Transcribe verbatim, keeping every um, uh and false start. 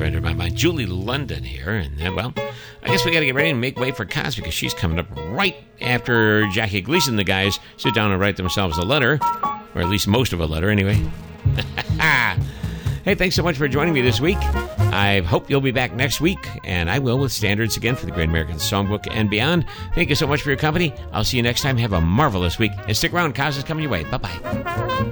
entered my mind. Julie London here. And, uh, well, I guess we got to get ready and make way for Kaz because she's coming up right after Jackie Gleason. The guys sit down and write themselves a letter, or at least most of a letter anyway. Hey, thanks so much for joining me this week. I hope you'll be back next week, and I will with standards again for the Great American Songbook and beyond. Thank you so much for your company. I'll see you next time. Have a marvelous week, and stick around. Kaz is coming your way. Bye-bye.